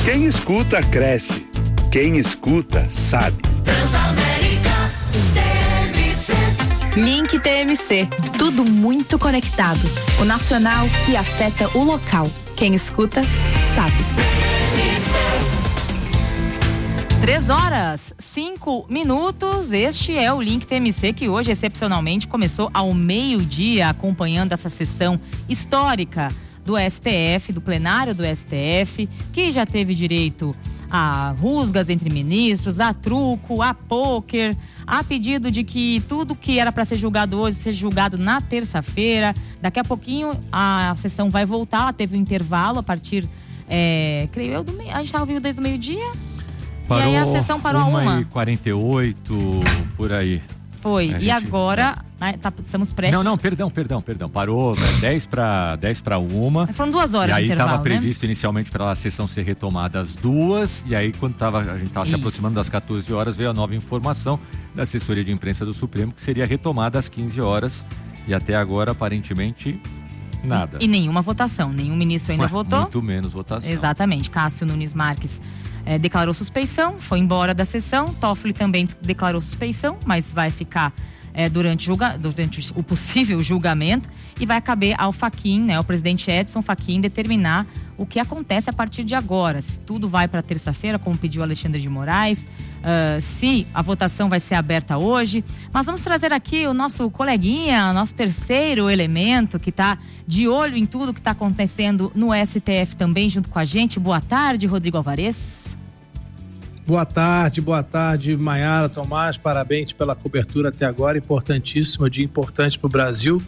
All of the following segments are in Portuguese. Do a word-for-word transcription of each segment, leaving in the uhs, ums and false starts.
Quem escuta, cresce. Quem escuta, sabe. Transamérica T M C. Link T M C. Tudo muito conectado. O nacional que afeta o local. Quem escuta, sabe. Três horas, cinco minutos. Este é o Link T M C, que hoje, excepcionalmente, começou ao meio-dia, acompanhando essa sessão histórica do S T F, do plenário do S T F, que já teve direito a rusgas entre ministros, a truco, a pôquer, a pedido de que tudo que era para ser julgado hoje seja julgado na terça-feira. Daqui a pouquinho a sessão vai voltar, ela teve um intervalo a partir, é, creio eu, do meio, a gente estava vivo desde o meio-dia. Parou, e aí a sessão parou a uma. uma e quarenta e oito, por aí. Foi, a e gente... agora, né, tá, estamos prestes... Não, não, perdão, perdão, perdão. Parou né, dez para uma. Foram duas horas de intervalo. E aí estava né? previsto inicialmente para a sessão ser retomada às duas. E aí, quando tava, a gente estava se aproximando das quatorze horas, veio a nova informação da assessoria de imprensa do Supremo que seria retomada às quinze horas. E até agora, aparentemente, nada. E, e nenhuma votação, nenhum ministro ainda Ué, votou. Muito menos votação. Exatamente. Cássio Nunes Marques é, declarou suspeição, foi embora da sessão. Toffoli também declarou suspeição, mas vai ficar é, durante, julga, durante o possível julgamento, e vai caber ao Fachin, né, ao presidente Edson Fachin, determinar o que acontece a partir de agora. Se tudo vai para terça-feira, como pediu Alexandre de Moraes, uh, se a votação vai ser aberta hoje. Mas vamos trazer aqui o nosso coleguinha, nosso terceiro elemento, que está de olho em tudo que está acontecendo no S T F também, junto com a gente. Boa tarde, Rodrigo Alvarez. Boa tarde, boa tarde, Maiara, Tomás, parabéns pela cobertura até agora, importantíssima, dia importante para o Brasil,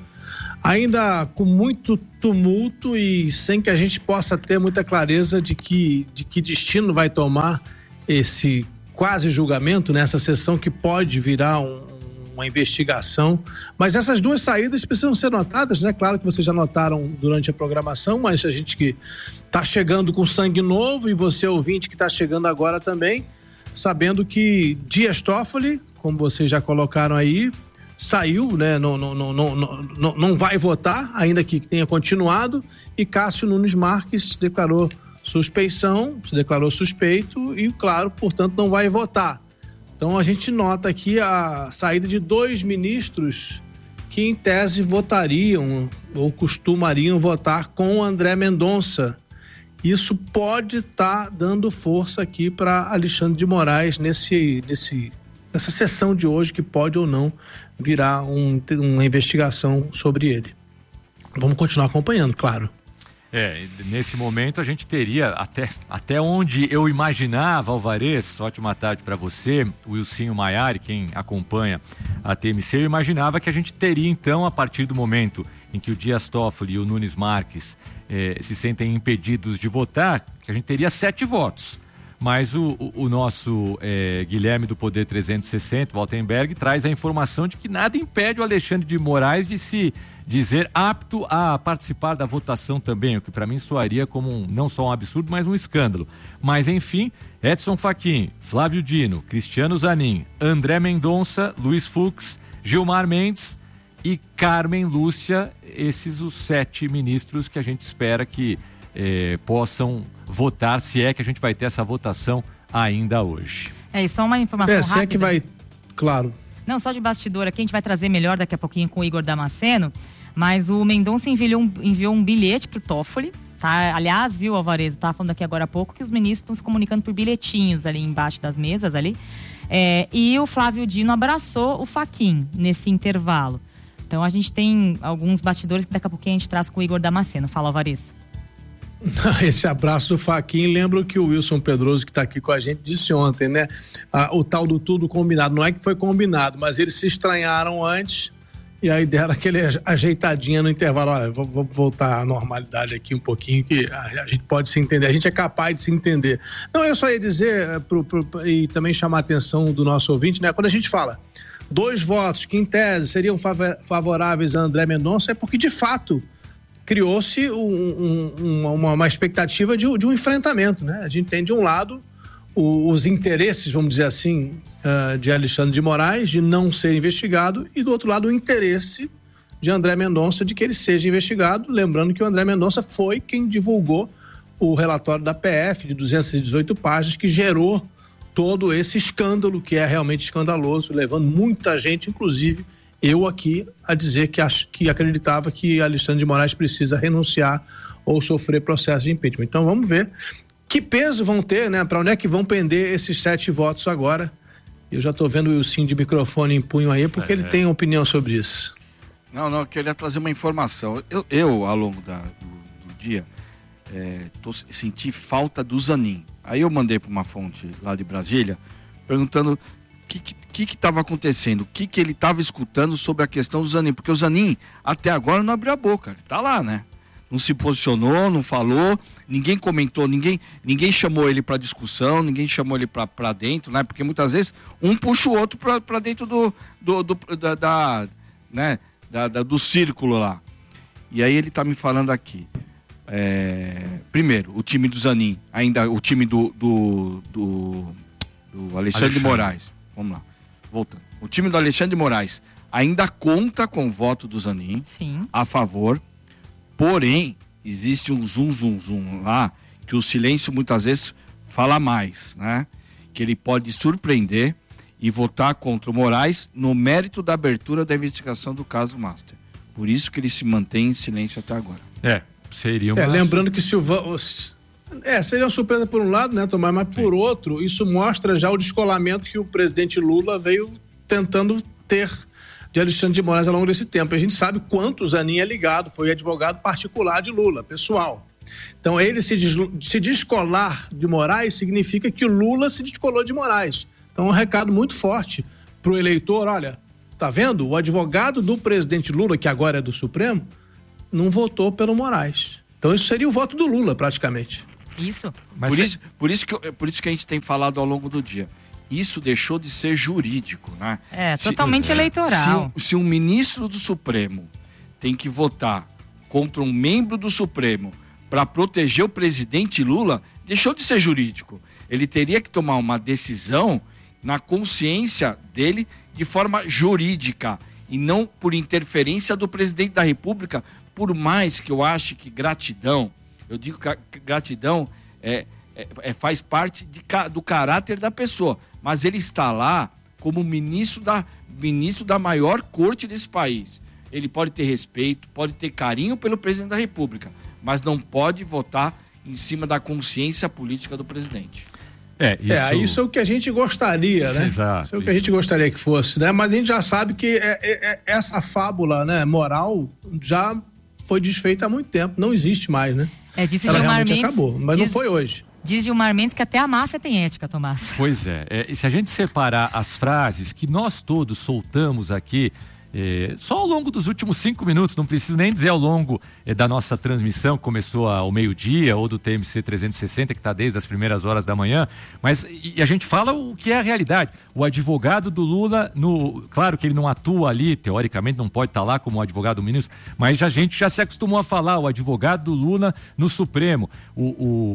ainda com muito tumulto e sem que a gente possa ter muita clareza de que, de que destino vai tomar esse quase julgamento nessa sessão que pode virar um, uma investigação, mas essas duas saídas precisam ser notadas, né? Claro que vocês já notaram durante a programação, mas a gente que está chegando com sangue novo e você ouvinte que está chegando agora também, sabendo que Dias Toffoli, como vocês já colocaram aí, saiu, né? Não, não, não, não, não, não vai votar, ainda que tenha continuado, e Cássio Nunes Marques declarou suspeição, se declarou suspeito e, claro, portanto, não vai votar. Então a gente nota aqui a saída de dois ministros que em tese votariam ou costumariam votar com André Mendonça. Isso pode estar tá dando força aqui para Alexandre de Moraes nesse, nesse, nessa sessão de hoje, que pode ou não virar um, uma investigação sobre ele. Vamos continuar acompanhando, claro. É, nesse momento a gente teria, até, até onde eu imaginava, Alvarez, ótima tarde para você, Wilsinho Maiari, quem acompanha a T M C, eu imaginava que a gente teria então, a partir do momento em que o Dias Toffoli e o Nunes Marques eh, se sentem impedidos de votar, que a gente teria sete votos. Mas o, o, o nosso eh, Guilherme do Poder trezentos e sessenta, Waltenberg, traz a informação de que nada impede o Alexandre de Moraes de se dizer apto a participar da votação também, o que para mim soaria como um, não só um absurdo, mas um escândalo. Mas enfim, Edson Fachin, Flávio Dino, Cristiano Zanin, André Mendonça, Luiz Fux, Gilmar Mendes e Carmen Lúcia, esses os sete ministros que a gente espera que eh, possam votar, se é que a gente vai ter essa votação ainda hoje. É, e só uma informação é, rápida. Se é que vai, claro. Não, só de bastidor aqui, a gente vai trazer melhor daqui a pouquinho com o Igor Damasceno, mas o Mendonça enviou um, enviou um bilhete pro Toffoli, tá? Aliás, viu, Alvarez, eu tava falando aqui agora há pouco que os ministros estão se comunicando por bilhetinhos ali embaixo das mesas ali, é, e o Flávio Dino abraçou o Fachin nesse intervalo. Então a gente tem alguns bastidores que daqui a pouquinho a gente traz com o Igor Damasceno. Fala, Alvarez. Esse abraço do Fachin, lembro que o Wilson Pedroso, que está aqui com a gente, disse ontem, né? Ah, o tal do tudo combinado, não é que foi combinado, mas eles se estranharam antes e aí deram aquele ajeitadinha no intervalo. Olha, vou, vou voltar à normalidade aqui um pouquinho, que a, a gente pode se entender, a gente é capaz de se entender. Não, eu só ia dizer pro, pro, e também chamar a atenção do nosso ouvinte, né? Quando a gente fala dois votos que em tese seriam favoráveis a André Mendonça, é porque de fato criou-se um, um, uma, uma expectativa de, de um enfrentamento, né? A gente tem de um lado o, os interesses, vamos dizer assim, uh, de Alexandre de Moraes de não ser investigado, e do outro lado o interesse de André Mendonça de que ele seja investigado, lembrando que o André Mendonça foi quem divulgou o relatório da P F de duzentas e dezoito páginas que gerou todo esse escândalo, que é realmente escandaloso, levando muita gente, inclusive eu aqui, a dizer que, ach, que acreditava que Alexandre de Moraes precisa renunciar ou sofrer processo de impeachment. Então vamos ver que peso vão ter, né? Para onde é que vão pender esses sete votos agora? Eu já estou vendo o Wilson de microfone em punho aí, porque é. ele tem opinião sobre isso. Não, não, eu queria trazer uma informação. Eu, eu ao longo da, do, do dia, é, tô, senti falta do Zanin. Aí eu mandei para uma fonte lá de Brasília, perguntando o que que estava acontecendo, o que, que ele estava escutando sobre a questão do Zanin. Porque o Zanin, até agora, não abriu a boca. Ele está lá, né? Não se posicionou, não falou, ninguém comentou, ninguém, ninguém chamou ele para discussão, ninguém chamou ele para dentro, né? Porque muitas vezes um puxa o outro para dentro do, do, do, da, da, né? da, da, do círculo lá. E aí ele está me falando aqui. É, primeiro, o time do Zanin, ainda o time do, do, do, do Alexandre, Alexandre de Moraes. Vamos lá, voltando. O time do Alexandre de Moraes ainda conta com o voto do Zanin. Sim. A favor. Porém, existe um zum, zum, zum lá, que o silêncio muitas vezes fala mais, né? Que ele pode surpreender e votar contra o Moraes no mérito da abertura da investigação do caso Master. Por isso que ele se mantém em silêncio até agora. É, seria uma... É, lembrando que se o... É, seria uma surpresa por um lado, né, Tomás? Mas por outro, isso mostra já o descolamento que o presidente Lula veio tentando ter de Alexandre de Moraes ao longo desse tempo. A gente sabe quanto o Zanin é ligado, foi advogado particular de Lula, pessoal. Então, ele se, des... se descolar de Moraes significa que o Lula se descolou de Moraes. Então, é um recado muito forte pro eleitor, olha, tá vendo? O advogado do presidente Lula, que agora é do Supremo, não votou pelo Moraes. Então, isso seria o voto do Lula, praticamente. Isso. Mas por, isso, por, isso que, por isso que a gente tem falado ao longo do dia. Isso deixou de ser jurídico, né? É, se, totalmente se, eleitoral. Se, se um ministro do Supremo tem que votar contra um membro do Supremo para proteger o presidente Lula, deixou de ser jurídico. Ele teria que tomar uma decisão na consciência dele de forma jurídica e não por interferência do presidente da República, por mais que eu ache que gratidão, eu digo que gratidão é, é, é, faz parte de, do caráter da pessoa, mas ele está lá como ministro da, ministro da maior corte desse país. Ele pode ter respeito, pode ter carinho pelo presidente da República, mas não pode votar em cima da consciência política do presidente. É, isso é, isso é o que a gente gostaria, né? Exato, isso é o que a gente gostaria que fosse, né? Mas a gente já sabe que é, é, é, essa fábula, né, moral já foi desfeita há muito tempo, não existe mais, né? É, disse Ela Gilmar realmente Mendes, acabou, mas diz, não foi hoje. Diz Gilmar Mendes que até a máfia tem ética, Tomás. Pois é, é, e se a gente separar as frases que nós todos soltamos aqui, É, só ao longo dos últimos cinco minutos, não preciso nem dizer ao longo é, da nossa transmissão, que começou ao meio-dia, ou do T M C trezentos e sessenta, que está desde as primeiras horas da manhã, mas e a gente fala o que é a realidade. O advogado do Lula, no, claro que ele não atua ali, teoricamente não pode estar lá como advogado do ministro, mas a gente já se acostumou a falar, o advogado do Lula no Supremo. O,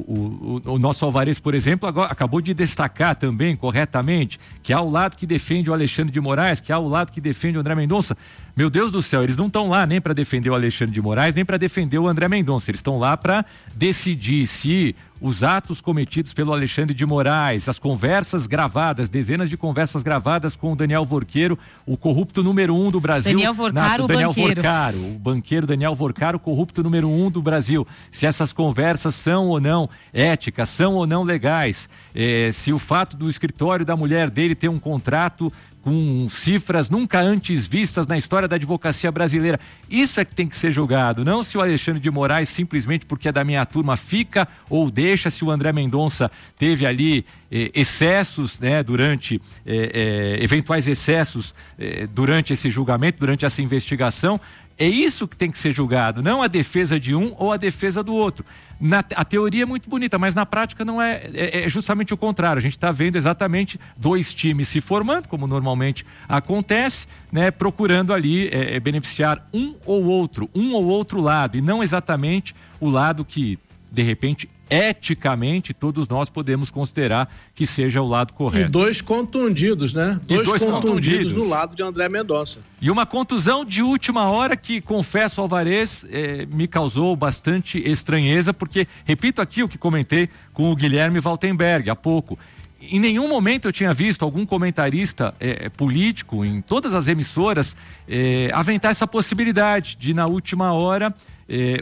o, o, o nosso Alvarez, por exemplo, agora, acabou de destacar também, corretamente, que há o lado que defende o Alexandre de Moraes, que há o lado que defende o André Mendonça. Meu Deus do céu, eles não estão lá nem para defender o Alexandre de Moraes, nem para defender o André Mendonça. Eles estão lá para decidir se os atos cometidos pelo Alexandre de Moraes, as conversas gravadas, dezenas de conversas gravadas com o Daniel Vorqueiro, o corrupto número um do Brasil. Daniel Vorcaro, na, o Daniel banqueiro. Vorcaro, o banqueiro Daniel Vorcaro, corrupto número um do Brasil. Se essas conversas são ou não éticas, são ou não legais, é, se o fato do escritório da mulher dele ter um contrato com cifras nunca antes vistas na história da advocacia brasileira. Isso é que tem que ser julgado, não se o Alexandre de Moraes simplesmente porque é da minha turma fica ou deixa, se o André Mendonça teve ali eh, excessos, né, durante, eh, eh, eventuais excessos eh, durante esse julgamento, durante essa investigação. É isso que tem que ser julgado, não a defesa de um ou a defesa do outro. Na, a teoria é muito bonita, mas na prática não é, é, é justamente o contrário. A gente está vendo exatamente dois times se formando, como normalmente acontece, né, procurando ali é, é, beneficiar um ou outro, um ou outro lado, e não exatamente o lado que, de repente, eticamente todos nós podemos considerar que seja o lado correto. E dois contundidos, né? E Dois, dois contundidos, contundidos no lado de André Mendonça. E uma contusão de última hora que, confesso, Alvarez, eh, me causou bastante estranheza, porque, repito aqui o que comentei com o Guilherme Valtenberg há pouco, em nenhum momento eu tinha visto algum comentarista eh, político em todas as emissoras eh, aventar essa possibilidade de, na última hora, eh, o,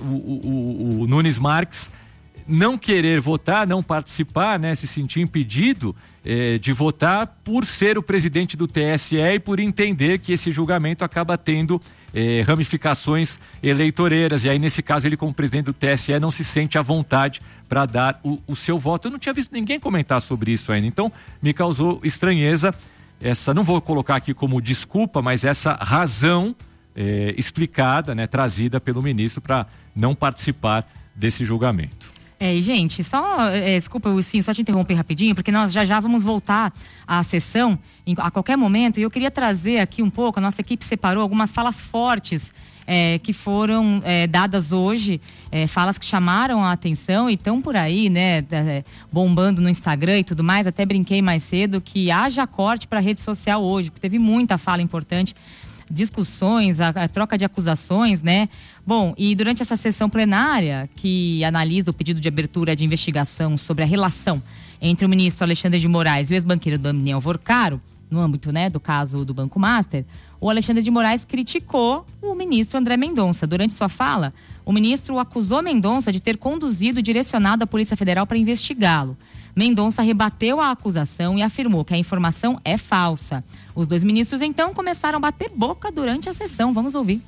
o, o Nunes Marques não querer votar, não participar, né, se sentir impedido eh, de votar por ser o presidente do T S E e por entender que esse julgamento acaba tendo eh, ramificações eleitoreiras. E aí, nesse caso, ele, como presidente do T S E, não se sente à vontade para dar o, o seu voto. Eu não tinha visto ninguém comentar sobre isso ainda, então me causou estranheza essa, não vou colocar aqui como desculpa, mas essa razão eh, explicada, né, trazida pelo ministro para não participar desse julgamento. É, e gente, só, é, desculpa, sim, só te interromper rapidinho, porque nós já já vamos voltar à sessão em, a qualquer momento, e eu queria trazer aqui um pouco, a nossa equipe separou algumas falas fortes é, que foram é, dadas hoje, é, falas que chamaram a atenção e estão por aí, né, é, bombando no Instagram e tudo mais. Até brinquei mais cedo que haja corte para a rede social hoje, porque teve muita fala importante, discussões, a, a troca de acusações, né? Bom, e durante essa sessão plenária que analisa o pedido de abertura de investigação sobre a relação entre o ministro Alexandre de Moraes e o ex-banqueiro Daniel Vorcaro, no âmbito, né, do caso do Banco Master, o Alexandre de Moraes criticou o ministro André Mendonça. Durante sua fala, o ministro acusou Mendonça de ter conduzido e direcionado a Polícia Federal para investigá-lo. Mendonça rebateu a acusação e afirmou que a informação é falsa. Os dois ministros, então, começaram a bater boca durante a sessão. Vamos ouvir.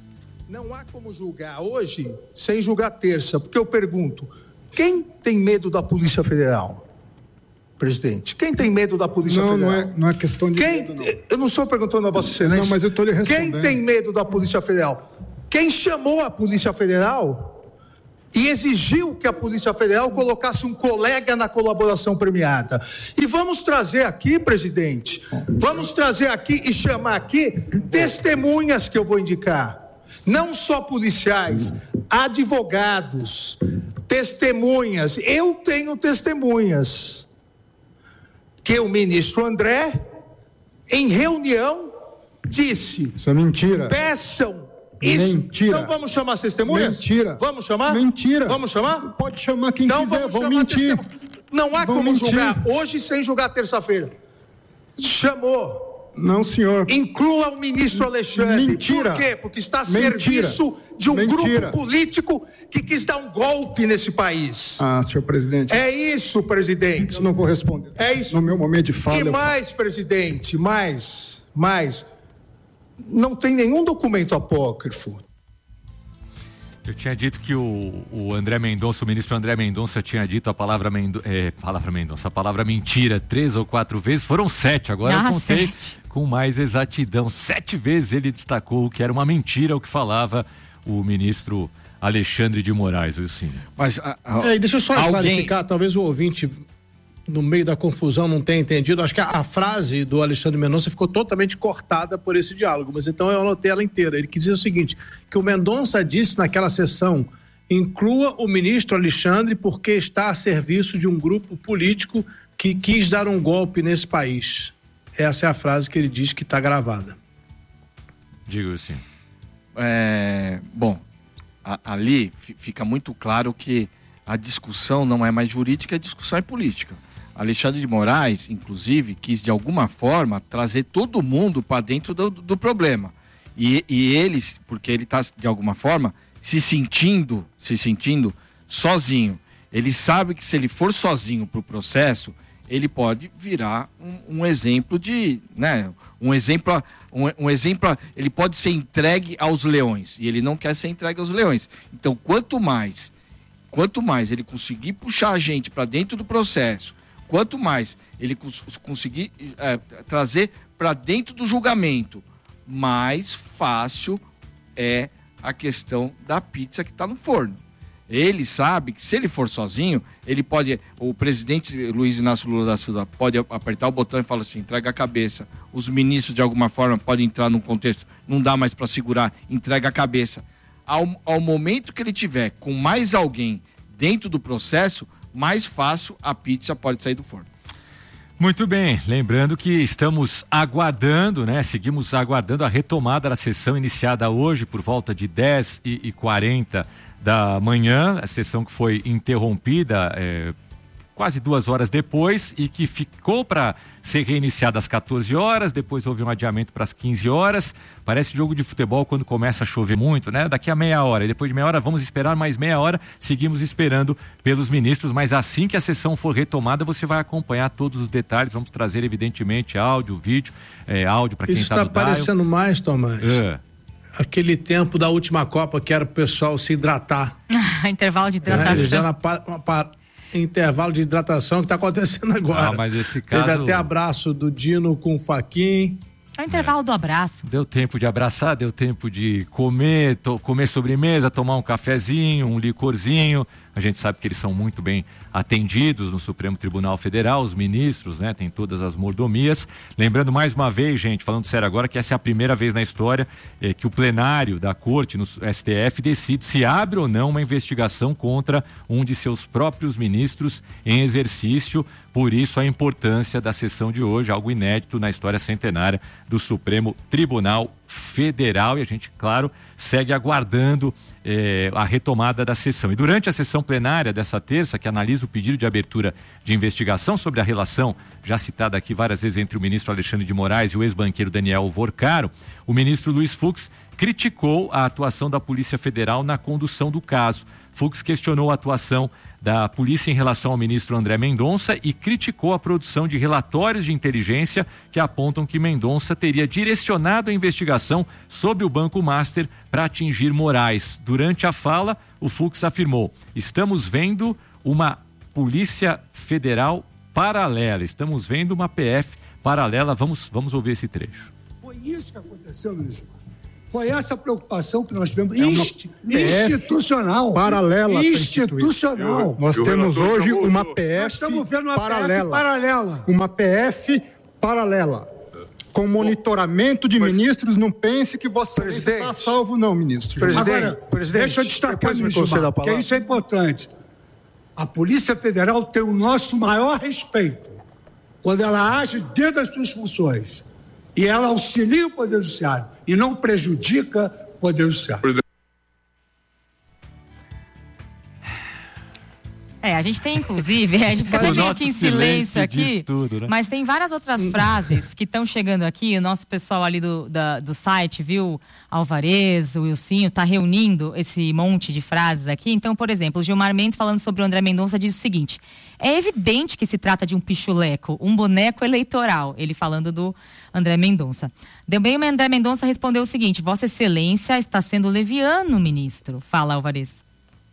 Não há como julgar hoje sem julgar terça, porque eu pergunto, quem tem medo da Polícia Federal? Presidente, quem tem medo da Polícia não, Federal? Não, é, não é questão de quem, medo, não. Eu não estou perguntando a Vossa Excelência. Não, mas eu estou lhe respondendo. Quem tem medo da Polícia Federal? Quem chamou a Polícia Federal e exigiu que a Polícia Federal colocasse um colega na colaboração premiada. E vamos trazer aqui, presidente, vamos trazer aqui e chamar aqui testemunhas que eu vou indicar. Não só policiais, advogados, testemunhas. Eu tenho testemunhas. Que o ministro André, em reunião, disse... Isso é mentira. Peçam... Isso. Mentira. Então vamos chamar as testemunhas? Mentira. Vamos chamar? Mentira. Vamos chamar? Pode chamar quem então, quiser, vamos vão chamar mentir. Testemunha. Não há vão como mentir. julgar hoje sem julgar terça-feira. Chamou. Não, senhor. Inclua o ministro Alexandre. Mentira. Por quê? Porque está a Mentira. serviço de um Mentira. grupo político que quis dar um golpe nesse país. Ah, senhor presidente. É isso, presidente. Eu não vou responder. É isso. No meu momento de fala. E eu mais, falo. presidente, mais, mais. Não tem nenhum documento apócrifo. Eu tinha dito que o, o André Mendonça, o ministro André Mendonça tinha dito a palavra, Mendo, é, palavra Mendonça, a palavra mentira três ou quatro vezes, foram sete, agora ah, eu contei sete. Com mais exatidão. Sete vezes ele destacou que era uma mentira o que falava o ministro Alexandre de Moraes, Wilson. Mas, a, a, é, deixa eu só alguém... clarificar, talvez o ouvinte, no meio da confusão, não tenha entendido. Acho que a, a frase do Alexandre Mendonça ficou totalmente cortada por esse diálogo, mas então eu anotei ela inteira. Ele quis dizer o seguinte, que o Mendonça disse naquela sessão, inclua o ministro Alexandre porque está a serviço de um grupo político que quis dar um golpe nesse país. Essa é a frase que ele diz que está gravada. Digo assim. É, bom, a, ali f- fica muito claro que a discussão não é mais jurídica, a discussão é política. Alexandre de Moraes, inclusive, quis de alguma forma trazer todo mundo para dentro do, do problema. E, e eles, porque ele está de alguma forma se sentindo, se sentindo sozinho. Ele sabe que se ele for sozinho para o processo, ele pode virar um, um exemplo de, né, um exemplo, um, um exemplo, ele pode ser entregue aos leões e ele não quer ser entregue aos leões. Então, quanto mais, quanto mais ele conseguir puxar a gente para dentro do processo, quanto mais ele cons- conseguir é, trazer para dentro do julgamento, mais fácil é a questão da pizza que está no forno. Ele sabe que se ele for sozinho, ele pode, o presidente Luiz Inácio Lula da Silva pode apertar o botão e falar assim, entrega a cabeça. Os ministros de alguma forma podem entrar num contexto, não dá mais para segurar, entrega a cabeça. Ao, ao momento que ele tiver com mais alguém dentro do processo, mais fácil a pizza pode sair do forno. Muito bem, lembrando que estamos aguardando, né? Seguimos aguardando a retomada da sessão iniciada hoje por volta de dez e quarenta da manhã, a sessão que foi interrompida é, quase duas horas depois e que ficou para ser reiniciada às quatorze horas, depois houve um adiamento para as quinze horas. Parece jogo de futebol quando começa a chover muito, né? Daqui a meia hora, e depois de meia hora vamos esperar mais meia hora, seguimos esperando pelos ministros, mas assim que a sessão for retomada, você vai acompanhar todos os detalhes, vamos trazer evidentemente áudio, vídeo, é, áudio para quem está no Isso está aparecendo mais, Tomás. É. Aquele tempo da última Copa que era o pessoal se hidratar. Intervalo de hidratação. É, eles já na pa, uma, pa, intervalo de hidratação que está acontecendo agora. Ah, mas esse caso... Teve até abraço do Dino com o Faquin. É o intervalo é. do abraço. Deu tempo de abraçar, deu tempo de comer, to, comer sobremesa, tomar um cafezinho, um licorzinho. A gente sabe que eles são muito bem atendidos no Supremo Tribunal Federal, os ministros, né? Tem todas as mordomias. Lembrando mais uma vez, gente, falando sério agora, que essa é a primeira vez na história eh, que o plenário da Corte, no S T F, decide se abre ou não uma investigação contra um de seus próprios ministros em exercício. Por isso a importância da sessão de hoje, algo inédito na história centenária do Supremo Tribunal Federal. E a gente, claro, segue aguardando eh, a retomada da sessão. E durante a sessão plenária dessa terça, que analisa o pedido de abertura de investigação sobre a relação, já citada aqui várias vezes, entre o ministro Alexandre de Moraes e o ex-banqueiro Daniel Vorcaro, o ministro Luiz Fux criticou a atuação da Polícia Federal na condução do caso. Fux questionou a atuação da polícia em relação ao ministro André Mendonça e criticou a produção de relatórios de inteligência que apontam que Mendonça teria direcionado a investigação sobre o Banco Master para atingir Moraes. Durante a fala, o Fux afirmou: estamos vendo uma Polícia Federal paralela, estamos vendo uma P F paralela. Vamos, vamos ouvir esse trecho. Foi isso que aconteceu, ministro. Foi essa preocupação que nós tivemos, é Insti institucional. Paralela. Institucional. Nós temos hoje uma P F nós estamos vendo uma paralela. P F paralela. Uma P F paralela. Com monitoramento de Mas, ministros, não pense que você está salvo, não, ministro. Presidente, Agora, presidente, deixa eu destacar, ministro, Gilmar, porque isso é importante. A Polícia Federal tem o nosso maior respeito quando ela age dentro das suas funções. E ela auxilia o Poder Judiciário e não prejudica o Poder Judiciário. É, a gente tem, inclusive, a gente fica até meio assim em silêncio aqui, tudo, né? Mas tem várias outras frases que estão chegando aqui. O nosso pessoal ali do, da, do site, viu? Alvarez, o Wilsinho, tá reunindo esse monte de frases aqui. Então, por exemplo, o Gilmar Mendes, falando sobre o André Mendonça, diz o seguinte: é evidente que se trata de um pichuleco, um boneco eleitoral. Ele falando do André Mendonça. Também o André Mendonça respondeu o seguinte: Vossa Excelência está sendo leviano, ministro. Fala, Alvarez.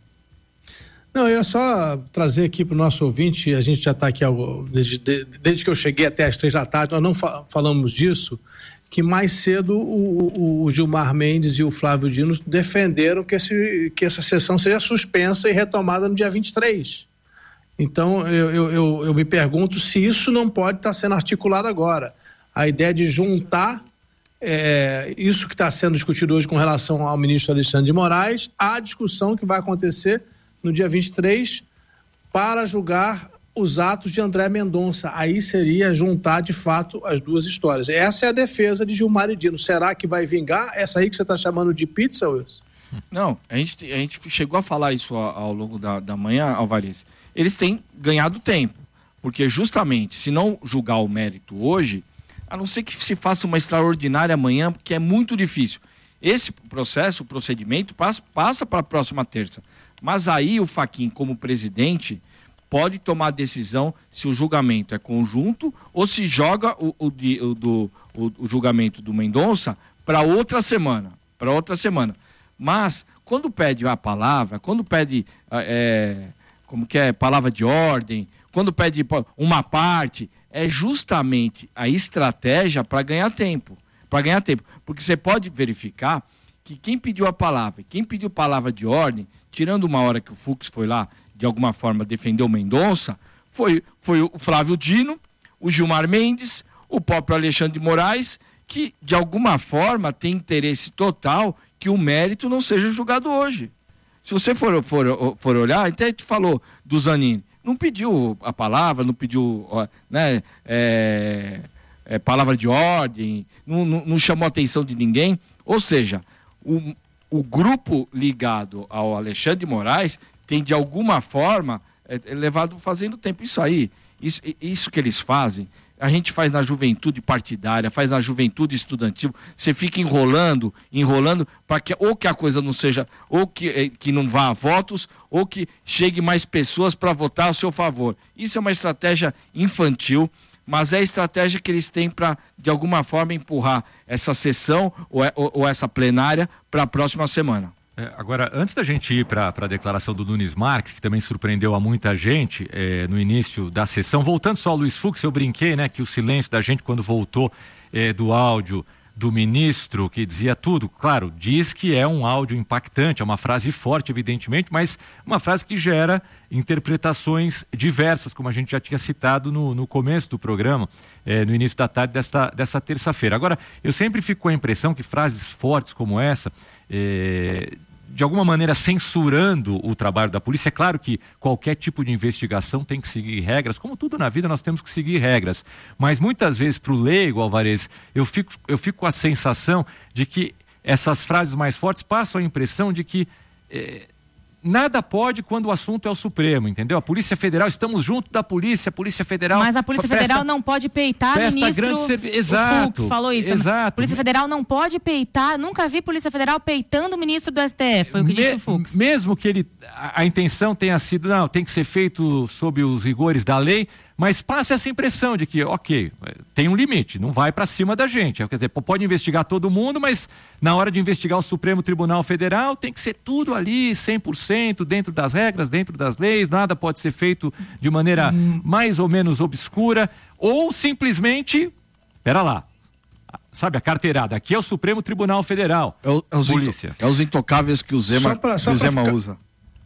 Não, eu ia só trazer aqui para o nosso ouvinte, a gente já está aqui desde, desde que eu cheguei até às três da tarde, nós não fa falamos disso, que mais cedo o, o Gilmar Mendes e o Flávio Dino defenderam que, esse, que essa sessão seja suspensa e retomada no dia vinte e três. Então, eu, eu, eu, eu me pergunto se isso não pode estar sendo articulado agora. A ideia de juntar é, isso que está sendo discutido hoje com relação ao ministro Alexandre de Moraes à discussão que vai acontecer no dia vinte e três, para julgar os atos de André Mendonça. Aí seria juntar, de fato, as duas histórias. Essa é a defesa de Gilmar e Dino. Será que vai vingar? Essa aí que você está chamando de pizza, Wilson? Não, a gente, a gente chegou a falar isso ao, ao longo da, da manhã, Alvarez. Eles têm ganhado tempo, porque justamente, se não julgar o mérito hoje, a não ser que se faça uma extraordinária amanhã, porque é muito difícil. Esse processo, o procedimento, passa, passa para a próxima terça. Mas aí o Fachin, como presidente, pode tomar a decisão se o julgamento é conjunto ou se joga o, o, o, do, o, o julgamento do Mendonça para outra semana. Para outra semana. Mas, quando pede a palavra, quando pede, é, como que é, palavra de ordem, quando pede uma parte, é justamente a estratégia para ganhar tempo. Para ganhar tempo. Porque você pode verificar que quem pediu a palavra, quem pediu palavra de ordem, tirando uma hora que o Fux foi lá, de alguma forma, defender o Mendonça, foi, foi o Flávio Dino, o Gilmar Mendes, o próprio Alexandre de Moraes, que, de alguma forma, tem interesse total que o mérito não seja julgado hoje. Se você for, for, for olhar, até a gente falou do Zanin, não pediu a palavra, não pediu, né, é, é, palavra de ordem, não, não, não chamou a atenção de ninguém. Ou seja, o, o grupo ligado ao Alexandre de Moraes tem, de alguma forma, é, é levado fazendo tempo. Isso aí, isso, isso que eles fazem, a gente faz na juventude partidária, faz na juventude estudantil, você fica enrolando, enrolando, para que ou que a coisa não seja, ou que, que não vá a votos, ou que chegue mais pessoas para votar a seu favor. Isso é uma estratégia infantil, mas é a estratégia que eles têm para, de alguma forma, empurrar essa sessão ou, ou, ou essa plenária para a próxima semana. É, agora, antes da gente ir para a declaração do Nunes Marques, que também surpreendeu a muita gente é, no início da sessão, voltando só ao Luiz Fux, eu brinquei, né, que o silêncio da gente quando voltou é, do áudio do ministro, que dizia tudo, claro, diz que é um áudio impactante, é uma frase forte, evidentemente, mas uma frase que gera interpretações diversas, como a gente já tinha citado no, no começo do programa, é, no início da tarde dessa, dessa terça-feira. Agora, eu sempre fico com a impressão que frases fortes como essa, é, de alguma maneira censurando o trabalho da polícia. É claro que qualquer tipo de investigação tem que seguir regras, como tudo na vida nós temos que seguir regras, mas muitas vezes para o leigo, Alvarez, eu fico, eu fico com a sensação de que essas frases mais fortes passam a impressão de que eh, nada pode quando o assunto é o Supremo, entendeu? A Polícia Federal, estamos junto da polícia, a Polícia Federal... Mas a Polícia presta, Federal não pode peitar ministro... Grande servi... Exato. O Fux falou isso. Exato. A Polícia Federal não pode peitar, nunca vi Polícia Federal peitando o ministro do S T F, foi o que Me... disse o Fux. Mesmo que ele, a, a intenção tenha sido, não, tem que ser feito sob os rigores da lei, mas passa essa impressão de que, ok, tem um limite, não vai para cima da gente. Quer dizer, pode investigar todo mundo, mas na hora de investigar o Supremo Tribunal Federal tem que ser tudo ali, cem por cento, dentro das regras, dentro das leis, nada pode ser feito de maneira hum. mais ou menos obscura, ou simplesmente, pera lá, sabe, a carteirada, aqui é o Supremo Tribunal Federal, é, o, é os polícia. Into, é os intocáveis que o Zema, pra, que o Zema ficar... usa.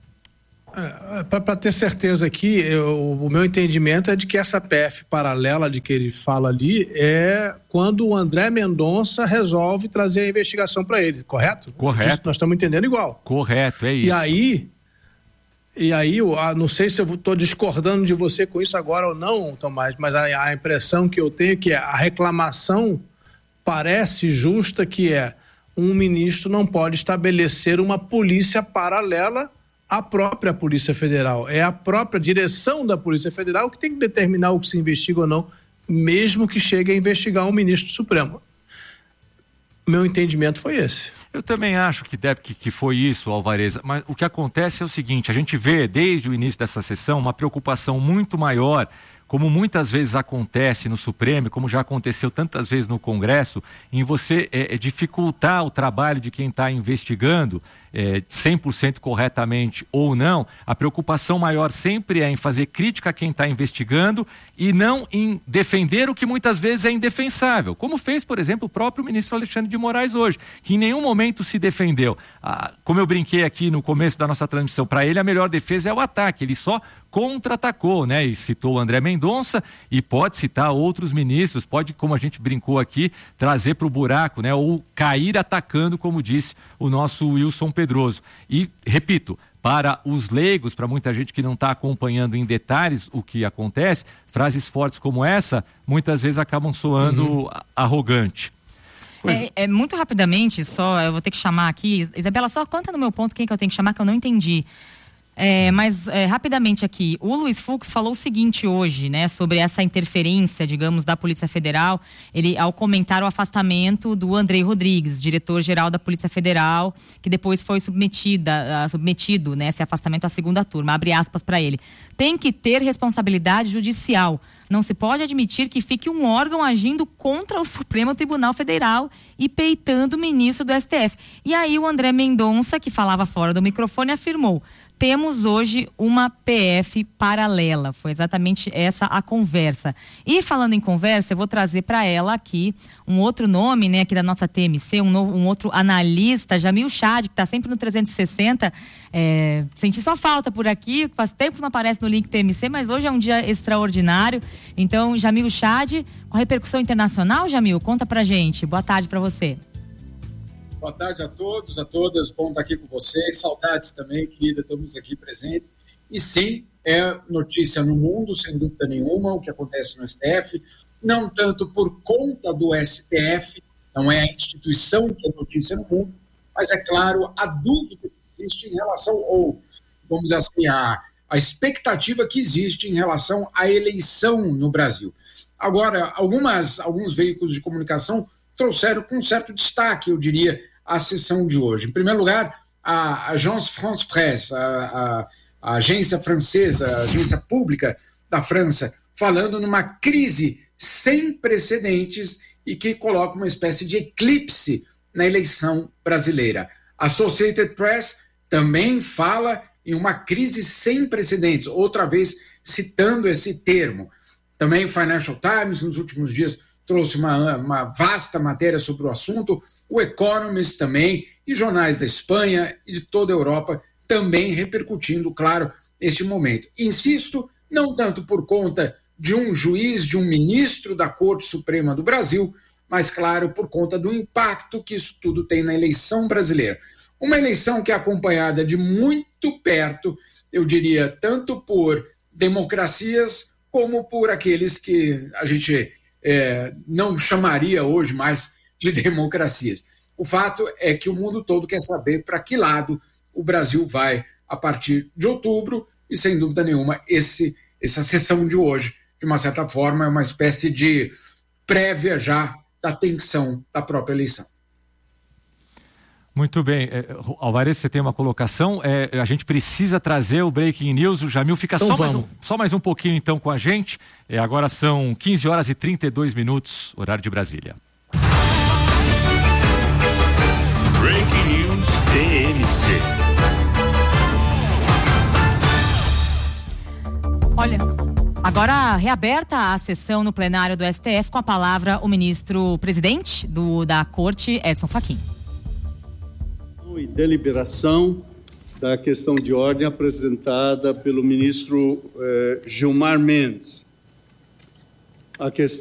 É, para ter certeza aqui, eu, o meu entendimento é de que essa P F paralela de que ele fala ali é quando o André Mendonça resolve trazer a investigação para ele, correto? Correto. Isso nós estamos entendendo igual. Correto, é isso. E aí, e aí eu, não sei se eu estou discordando de você com isso agora ou não, Tomás, mas a, a impressão que eu tenho é que a reclamação parece justa, que é um ministro não pode estabelecer uma polícia paralela a própria Polícia Federal. É a própria direção da Polícia Federal que tem que determinar o que se investiga ou não, mesmo que chegue a investigar um ministro Supremo. Meu entendimento foi esse. Eu também acho que deve que, que foi isso, Alvarez, mas o que acontece é o seguinte, a gente vê desde o início dessa sessão uma preocupação muito maior, como muitas vezes acontece no Supremo, como já aconteceu tantas vezes no Congresso, em você é, é, dificultar o trabalho de quem está investigando, é, cem por cento corretamente ou não. A preocupação maior sempre é em fazer crítica a quem está investigando e não em defender o que muitas vezes é indefensável, como fez, por exemplo, o próprio ministro Alexandre de Moraes hoje, que em nenhum momento se defendeu. Ah, como eu brinquei aqui no começo da nossa transmissão, para ele a melhor defesa é o ataque, ele só contra-atacou, né? E citou o André Mendonça e pode citar outros ministros, pode, como a gente brincou aqui, trazer para o buraco, né? Ou cair atacando, como disse o nosso Wilson Pedroso. E, repito, para os leigos, para muita gente que não está acompanhando em detalhes o que acontece, frases fortes como essa, muitas vezes acabam soando uhum. arrogante. É, é, muito rapidamente, só, eu vou ter que chamar aqui, Isabela, só conta no meu ponto quem que eu tenho que chamar, que eu não entendi. É, mas é, rapidamente aqui, o Luiz Fux falou o seguinte hoje, né, sobre essa interferência, digamos, da Polícia Federal, ele, ao comentar o afastamento do Andrei Rodrigues, diretor-geral da Polícia Federal, que depois foi submetida, uh, submetido, né, esse afastamento à segunda turma, abre aspas para ele, tem que ter responsabilidade judicial, não se pode admitir que fique um órgão agindo contra o Supremo Tribunal Federal e peitando o ministro do S T F. E aí o André Mendonça, que falava fora do microfone, afirmou: temos hoje uma P F paralela. Foi exatamente essa a conversa. E falando em conversa, eu vou trazer para ela aqui um outro nome, né, aqui da nossa T M C, um, novo, um outro analista, Jamil Chad, que está sempre no trezentos e sessenta. É, senti só falta por aqui, faz tempo que não aparece no link T M C, mas hoje é um dia extraordinário. Então, Jamil Chad, com repercussão internacional, Jamil, conta pra gente. Boa tarde para você. Boa tarde a todos, a todas. Bom estar aqui com vocês. Saudades também, querida, estamos aqui presentes. E sim, é notícia no mundo, sem dúvida nenhuma, o que acontece no S T F. Não tanto por conta do S T F, não é a instituição que é notícia no mundo, mas é claro, a dúvida que existe em relação, ou vamos dizer assim, a, a expectativa que existe em relação à eleição no Brasil. Agora, algumas, alguns veículos de comunicação trouxeram com certo destaque, eu diria, a sessão de hoje. Em primeiro lugar, a Agence France Presse, a, a, a agência francesa, a agência pública da França, falando numa crise sem precedentes e que coloca uma espécie de eclipse na eleição brasileira. A Associated Press também fala em uma crise sem precedentes, outra vez citando esse termo. Também o Financial Times, nos últimos dias, trouxe uma, uma vasta matéria sobre o assunto, o Economist também, e jornais da Espanha e de toda a Europa também repercutindo, claro, este momento. Insisto, não tanto por conta de um juiz, de um ministro da Corte Suprema do Brasil, mas, claro, por conta do impacto que isso tudo tem na eleição brasileira. Uma eleição que é acompanhada de muito perto, eu diria, tanto por democracias como por aqueles que a gente é, não chamaria hoje mais de democracias. O fato é que o mundo todo quer saber para que lado o Brasil vai a partir de outubro e, sem dúvida nenhuma, esse, essa sessão de hoje, de uma certa forma, é uma espécie de prévia já da tensão da própria eleição. Muito bem. É, Alvarez, você tem uma colocação. É, a gente precisa trazer o Breaking News. O Jamil fica então só, mais um, só mais um pouquinho então com a gente. É, agora são quinze horas e trinta e dois minutos, horário de Brasília. Breaking News T M C. Olha, agora reaberta a sessão no plenário do S T F, com a palavra o ministro-presidente do, da Corte, Edson Fachin. E deliberação da questão de ordem apresentada pelo ministro eh, Gilmar Mendes. A questão